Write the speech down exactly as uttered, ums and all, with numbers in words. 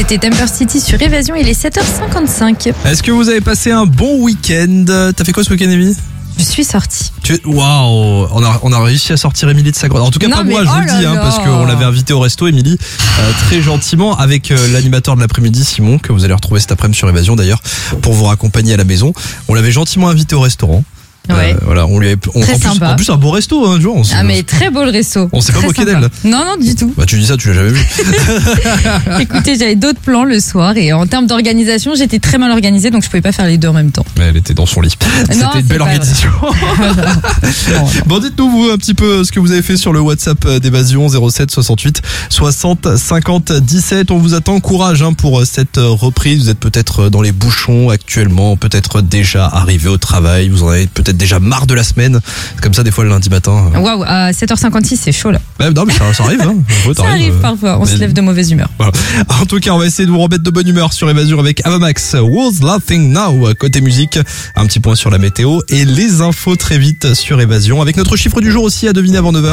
C'était Temper City sur Évasion, il est sept heures cinquante-cinq. Est-ce que vous avez passé un bon week-end? T'as fait quoi ce week-end, Émilie? Je suis sortie. Tu... Waouh, on a, on a réussi à sortir Émilie de sa grotte. En tout cas, non, pas moi, mais je oh vous le dis, hein, parce qu'on l'avait invité au resto, Émilie, euh, très gentiment, avec euh, l'animateur de l'après-midi, Simon, que vous allez retrouver cet après-midi sur Évasion d'ailleurs, pour vous raccompagner à la maison. On l'avait gentiment invité au restaurant. Ouais. Euh, voilà, on lui avait, on, très en, plus, sympa. en plus, un beau resto, hein, tu vois. On ah, mais très beau le resto. On s'est pas moqué d'elle. Non, non, du tout. Bah, tu dis ça, tu l'as jamais vu. Écoutez, j'avais d'autres plans le soir et en termes d'organisation, j'étais très mal organisée, donc je pouvais pas faire les deux en même temps. Mais elle était dans son lit. Non, C'était une belle organisation. Bon, dites-nous, vous, un petit peu ce que vous avez fait sur le WhatsApp d'Évasion, zéro sept soixante-huit soixante cinquante dix-sept. On vous attend. Courage hein, pour cette reprise. Vous êtes peut-être dans les bouchons actuellement, peut-être déjà arrivé au travail. Vous en avez peut-être déjà marre de la semaine. C'est comme ça des fois le lundi matin. Waouh, à sept heures cinquante-six, c'est chaud là. Bah, non, mais ça, ça arrive. Hein. Ça arrive parfois. On mais... se lève de mauvaise humeur. Voilà. En tout cas, on va essayer de vous remettre de bonne humeur sur Évasion avec Avamax. Who's Laughing Now? Côté musique, un petit point sur la météo et les infos très vite sur Évasion avec notre chiffre du jour aussi à deviner avant neuf heures.